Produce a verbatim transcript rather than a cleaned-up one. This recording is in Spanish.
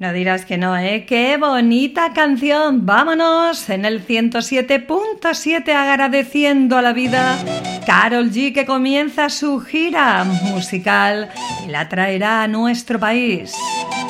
No dirás que no, ¿eh? ¡Qué bonita canción! Vámonos en el ciento siete punto siete agradeciendo a la vida. Karol G, que comienza su gira musical y la traerá a nuestro país.